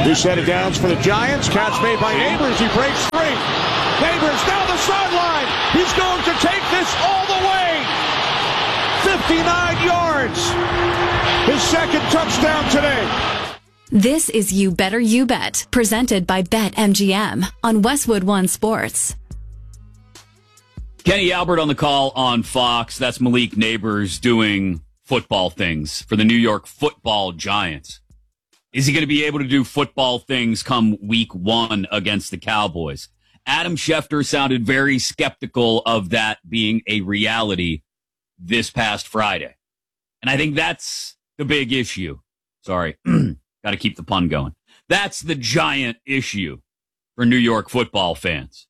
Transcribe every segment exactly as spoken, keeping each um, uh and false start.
Two set of downs for the Giants. Catch made by Neighbors. He breaks free. Neighbors down the sideline. He's going to take this all the way. fifty-nine yards. His second touchdown today. This is You Better You Bet, presented by BetMGM on Westwood One Sports. Kenny Albert on the call on Fox. That's Malik Neighbors doing football things for the New York Football Giants. Is he going to be able to do football things come week one against the Cowboys? Adam Schefter sounded very skeptical of that being a reality this past Friday. And I think that's the big issue. Sorry. Got to keep the pun going. That's the giant issue for New York football fans.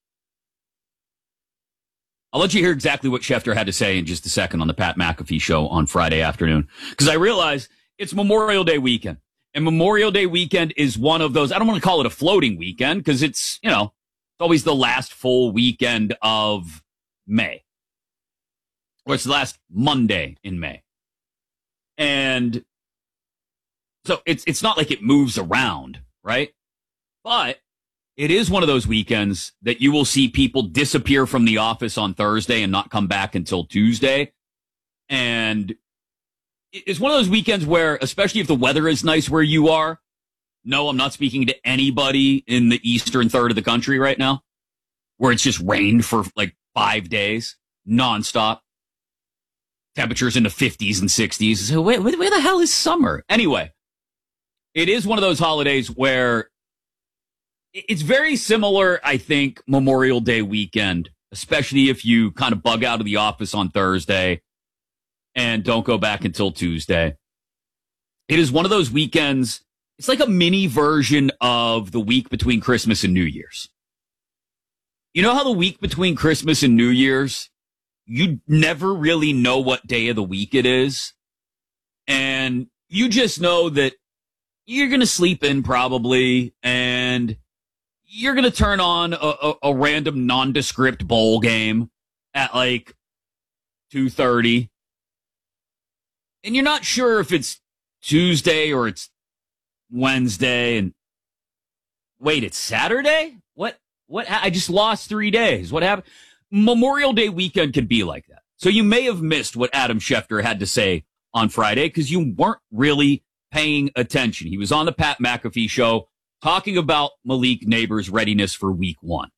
I'll let you hear exactly what Schefter had to say in just a second on the Pat McAfee show on Friday afternoon, because I realize it's Memorial Day weekend. And Memorial Day weekend is one of those, I don't want to call it a floating weekend, because it's, you know, it's always the last full weekend of May. Or it's the last Monday in May. And so it's it's not like it moves around, right? But it is one of those weekends that you will see people disappear from the office on Thursday and not come back until Tuesday. And it's one of those weekends where, especially if the weather is nice where you are, no, I'm not speaking to anybody in the eastern third of the country right now, where it's just rained for like five days, nonstop. Temperatures in the fifties and sixties. So wait, where the hell is summer? Anyway, it is one of those holidays where it's very similar, I think, Memorial Day weekend, especially if you kind of bug out of the office on Thursday and don't go back until Tuesday. It is one of those weekends. It's like a mini version of the week between Christmas and New Year's. You know how the week between Christmas and New Year's, you never really know what day of the week it is. And you just know that you're going to sleep in probably, and you're going to turn on a, a, a random nondescript bowl game at like two thirty. And you're not sure if it's Tuesday or it's Wednesday. And wait, it's Saturday? What? What? I just lost three days. What happened? Memorial Day weekend can be like that. So you may have missed what Adam Schefter had to say on Friday because you weren't really paying attention. He was on the Pat McAfee show talking about Malik Neighbors' readiness for week one.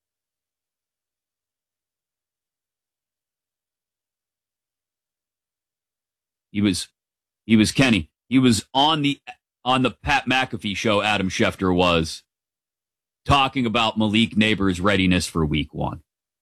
He was, he was Kenny. He was on the, on the Pat McAfee show. Adam Schefter was talking about Malik Neighbors' readiness for week one.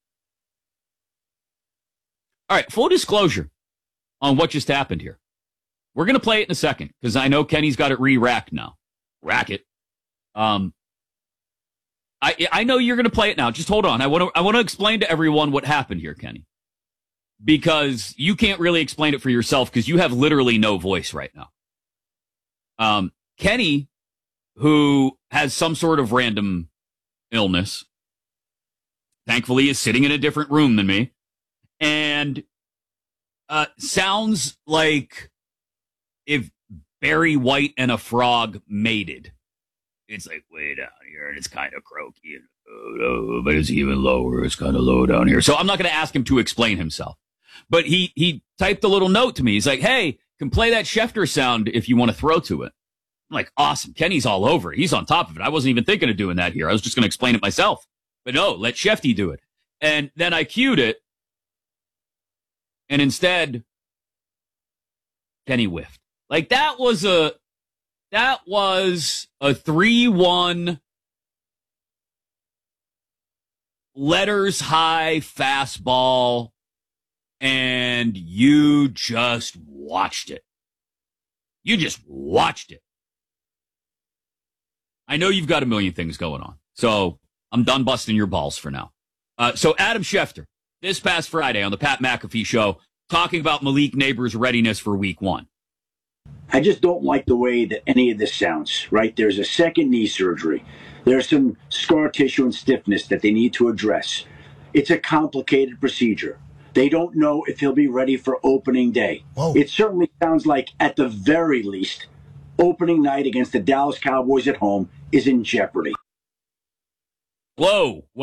All right, full disclosure on what just happened here. We're going to play it in a second because I know Kenny's got it re-racked now. Rack it. Um, I I know you're going to play it now. Just hold on. I want to I want to explain to everyone what happened here, Kenny, because you can't really explain it for yourself because you have literally no voice right now. Um, Kenny, who has some sort of random illness, thankfully is sitting in a different room than me. And uh, sounds like if Barry White and a frog mated. It's like way down here, and it's kind of croaky, and, oh, but it's even lower. It's kind of low down here. So I'm not going to ask him to explain himself. But he he typed a little note to me. He's like, hey, can play that Schefter sound if you want to throw to it. I'm like, awesome. Kenny's all over it. He's on top of it. I wasn't even thinking of doing that here. I was just going to explain it myself. But no, let Shefty do it. And then I cued it. And instead, Kenny whiffed. Like that was a, that was a three one letters high fastball. And you just watched it. You just watched it. I know you've got a million things going on. So I'm done busting your balls for now. Uh, so Adam Schefter, this past Friday on the Pat McAfee show, talking about Malik Neighbors' readiness for week one. I just don't like the way that any of this sounds, right? There's a second knee surgery. There's some scar tissue and stiffness that they need to address. It's a complicated procedure. They don't know if he'll be ready for opening day. Whoa. It certainly sounds like, at the very least, opening night against the Dallas Cowboys at home is in jeopardy. Whoa.